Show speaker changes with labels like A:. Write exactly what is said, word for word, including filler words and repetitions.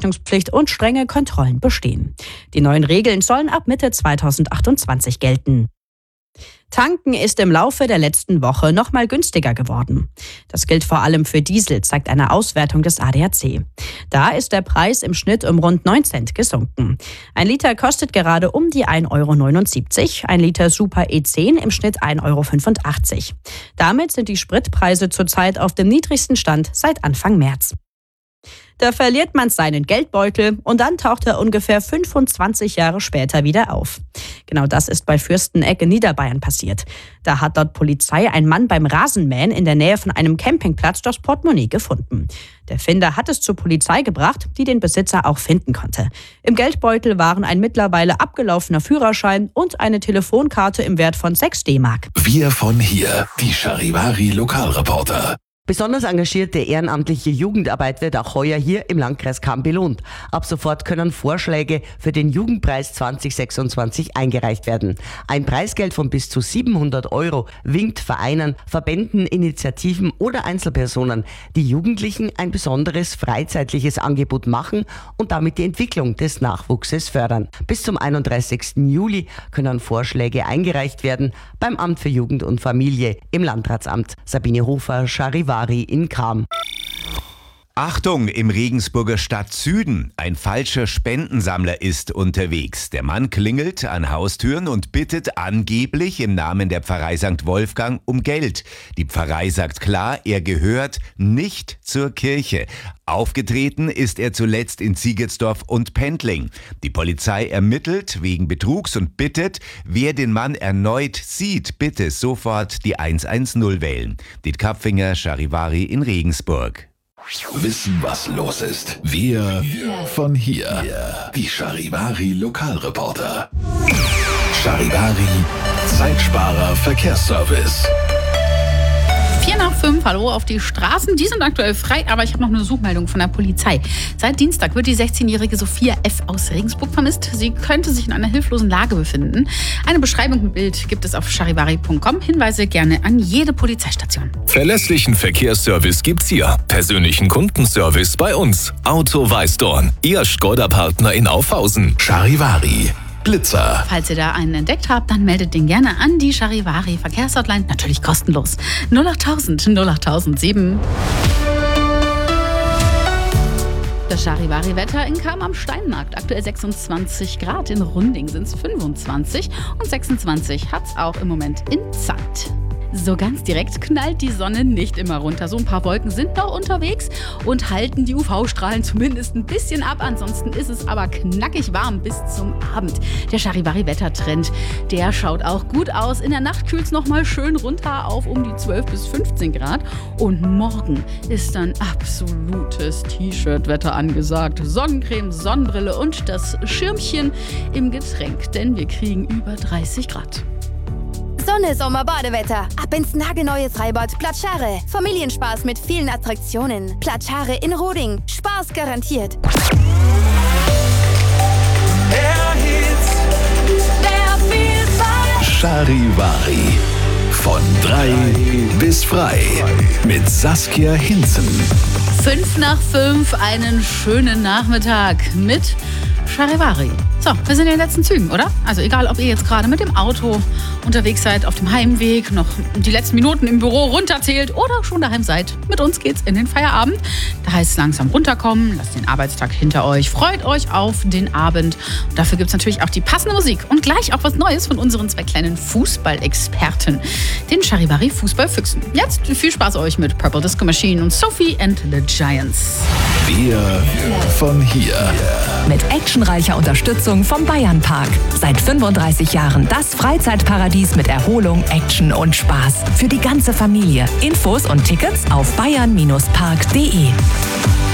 A: Kennzeichnungspflicht und strenge Kontrollen bestehen. Die neuen Regeln sollen ab Mitte zweitausendachtundzwanzig gelten. Tanken ist im Laufe der letzten Woche noch mal günstiger geworden. Das gilt vor allem für Diesel, zeigt eine Auswertung des A D A C. Da ist der Preis im Schnitt um rund neun Cent gesunken. Ein Liter kostet gerade um die ein Euro neunundsiebzig, ein Liter Super E zehn im Schnitt ein Euro fünfundachtzig. Damit sind die Spritpreise zurzeit auf dem niedrigsten Stand seit Anfang März. Da verliert man seinen Geldbeutel und dann taucht er ungefähr fünfundzwanzig Jahre später wieder auf. Genau das ist bei Fürsteneck in Niederbayern passiert. Da hat laut Polizei ein Mann beim Rasenmähen in der Nähe von einem Campingplatz das Portemonnaie gefunden. Der Finder hat es zur Polizei gebracht, die den Besitzer auch finden konnte. Im Geldbeutel waren ein mittlerweile abgelaufener Führerschein und eine Telefonkarte im Wert von sechs D-Mark.
B: Wir von hier, die Charivari Lokalreporter.
C: Besonders engagierte ehrenamtliche Jugendarbeit wird auch heuer hier im Landkreis Cham belohnt. Ab sofort können Vorschläge für den Jugendpreis zwanzig sechsundzwanzig eingereicht werden. Ein Preisgeld von bis zu siebenhundert Euro winkt Vereinen, Verbänden, Initiativen oder Einzelpersonen, die Jugendlichen ein besonderes freizeitliches Angebot machen und damit die Entwicklung des Nachwuchses fördern. Bis zum einunddreißigsten Juli können Vorschläge eingereicht werden beim Amt für Jugend und Familie im Landratsamt. Sabine Hofer, Charivari in Cham.
D: Achtung, im Regensburger Stadtsüden. Ein falscher Spendensammler ist unterwegs. Der Mann klingelt an Haustüren und bittet angeblich im Namen der Pfarrei Sankt Wolfgang um Geld. Die Pfarrei sagt klar, er gehört nicht zur Kirche. Aufgetreten ist er zuletzt in Ziegertsdorf und Pendling. Die Polizei ermittelt wegen Betrugs und bittet, wer den Mann erneut sieht, bitte sofort die hundertzehn wählen. Diet Kapfinger, Charivari in Regensburg.
B: Wissen, was los ist. Wir von hier. Die Charivari Lokalreporter. Charivari Zeitsparer Verkehrsservice.
E: Vier nach fünf, hallo auf die Straßen. Die sind aktuell frei, aber ich habe noch eine Suchmeldung von der Polizei. Seit Dienstag wird die sechzehnjährige Sophia F. aus Regensburg vermisst. Sie könnte sich in einer hilflosen Lage befinden. Eine Beschreibung mit Bild gibt es auf charivari punkt com. Hinweise gerne an jede Polizeistation.
F: Verlässlichen Verkehrsservice gibt's hier. Persönlichen Kundenservice bei uns. Auto Weißdorn, Ihr Skoda-Partner in Aufhausen.
B: Charivari Blitzer.
E: Falls ihr da einen entdeckt habt, dann meldet den gerne an die Charivari Verkehrshotline. Natürlich kostenlos. null achttausend null achttausendsieben. Das Charivari-Wetter in Cham am Steinmarkt. Aktuell sechsundzwanzig Grad. In Runding sind es fünfundzwanzig. Und sechsundzwanzig hat es auch im Moment in Zandt. So ganz direkt knallt die Sonne nicht immer runter. So ein paar Wolken sind noch unterwegs und halten die U V-Strahlen zumindest ein bisschen ab. Ansonsten ist es aber knackig warm bis zum Abend. Der Charivari-Wettertrend, der schaut auch gut aus. In der Nacht kühlt es nochmal schön runter auf um die zwölf bis fünfzehn Grad. Und morgen ist dann absolutes T-Shirt-Wetter angesagt. Sonnencreme, Sonnenbrille und das Schirmchen im Getränk, denn wir kriegen über dreißig Grad.
G: Sonne, Sommer, Badewetter. Ab ins nagelneue Freibad Platschare. Familienspaß mit vielen Attraktionen. Platschare in Roding. Spaß garantiert.
B: Charivari. Von drei bis frei. Mit Saskia Hinzen.
E: Fünf nach fünf, einen schönen Nachmittag mit Charivari. So, wir sind in den letzten Zügen, oder? Also egal, ob ihr jetzt gerade mit dem Auto unterwegs seid, auf dem Heimweg, noch die letzten Minuten im Büro runterzählt oder schon daheim seid. Mit uns geht's in den Feierabend. Da heißt es langsam runterkommen, lasst den Arbeitstag hinter euch, freut euch auf den Abend. Und dafür gibt's natürlich auch die passende Musik und gleich auch was Neues von unseren zwei kleinen Fußballexperten, den Charivari Fußballfüchsen. Jetzt viel Spaß euch mit Purple Disco Machine und Sophie and the Giants.
B: Wir von hier.
H: Mit actionreicher Unterstützung vom Bayernpark. Seit fünfunddreißig Jahren das Freizeitparadies mit Erholung, Action und Spaß. Für die ganze Familie. Infos und Tickets auf bayern Bindestrich park punkt de.